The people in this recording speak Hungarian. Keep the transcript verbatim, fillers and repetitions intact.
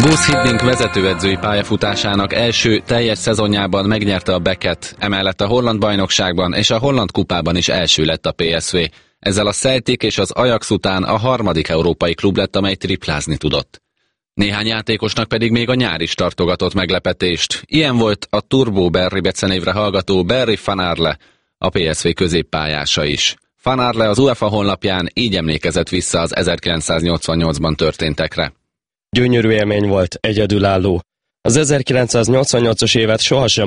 Guus Hiddink vezetőedzői pályafutásának első teljes szezonjában megnyerte a Becket, emellett a holland bajnokságban és a holland kupában is első lett a pé es vé. Ezzel a Celtic és az Ajax után a harmadik európai klub lett, amely triplázni tudott. Néhány játékosnak pedig még a nyár is tartogatott meglepetést. Ilyen volt a Turbo Barry becenévre hallgató Barry van Arle, a pé es vé középpályása is. Van Arle az UEFA honlapján így emlékezett vissza az ezerkilencszáznyolcvannyolcban történtekre. Gyönyörű élmény volt, egyedülálló. Az ezerkilencszáznyolcvannyolcas évet sohasem